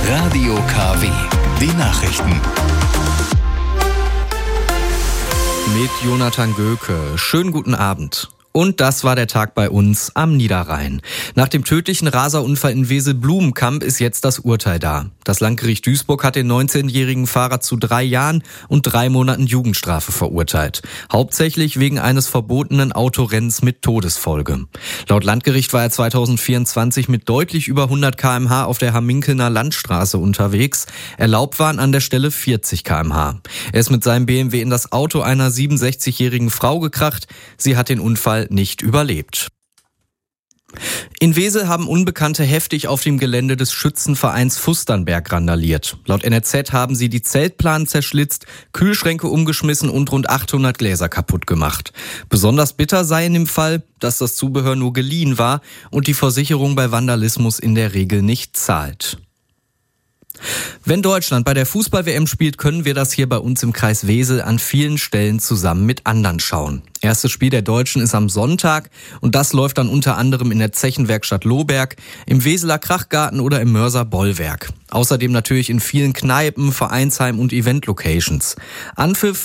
Radio KW, die Nachrichten. Mit Jonathan Göke. Schönen guten Abend. Und das war der Tag bei uns am Niederrhein. Nach dem tödlichen Raserunfall in Wesel-Blumenkamp ist jetzt das Urteil da. Das Landgericht Duisburg hat den 19-jährigen Fahrer zu 3 Jahren und 3 Monaten Jugendstrafe verurteilt. Hauptsächlich wegen eines verbotenen Autorennens mit Todesfolge. Laut Landgericht war er 2024 mit deutlich über 100 km/h auf der Hamminkelner Landstraße unterwegs. Erlaubt waren an der Stelle 40 km/h. Er ist mit seinem BMW in das Auto einer 67-jährigen Frau gekracht. Sie hat den Unfall nicht überlebt. In Wesel haben Unbekannte heftig auf dem Gelände des Schützenvereins Fusternberg randaliert. Laut NRZ haben sie die Zeltplanen zerschlitzt, Kühlschränke umgeschmissen und rund 800 Gläser kaputt gemacht. Besonders bitter sei in dem Fall, dass das Zubehör nur geliehen war und die Versicherung bei Vandalismus in der Regel nicht zahlt. Wenn Deutschland bei der Fußball-WM spielt, können wir das hier bei uns im Kreis Wesel an vielen Stellen zusammen mit anderen schauen. Erstes Spiel der Deutschen ist am Sonntag und das läuft dann unter anderem in der Zechenwerkstatt Lohberg, im Weseler Krachgarten oder im Mörser Bollwerk. Außerdem natürlich in vielen Kneipen, Vereinsheimen und Event-Locations. Anpfiff